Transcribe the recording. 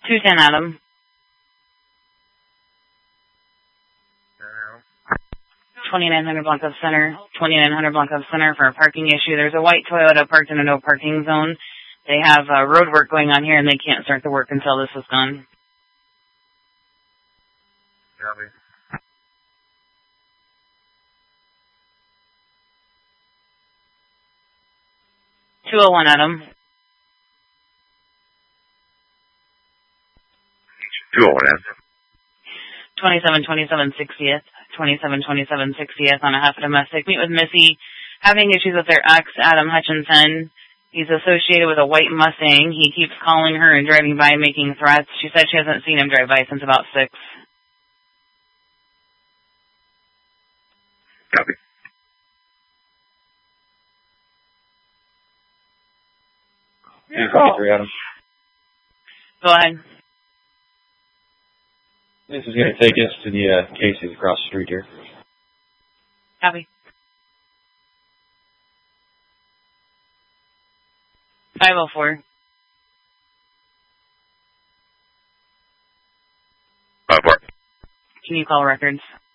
210 Adam. 2900 Blanco Center. 2900 Blanco Center for a parking issue. There's a white Toyota parked in a no parking zone. They have road work going on here, and they can't start the work until this is gone. Copy. 201 Adam. 201 Adam. 2727 60th. 2727 60th on a half a domestic. Meet with Missy. Having issues with their ex, Adam Hutchinson. He's associated with a white Mustang. He keeps calling her and driving by making threats. She said she hasn't seen him drive by since about 6. Copy. Yeah, 3 Adam. Go ahead. This is going to take us to the Casey's across the street here. Copy. 504. 5-4. Can you call records?